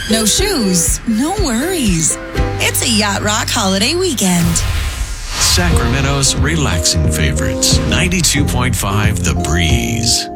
No shoes, no worries. It's a Yacht Rock holiday weekend. Sacramento's relaxing favorites. 92.5 The Breeze.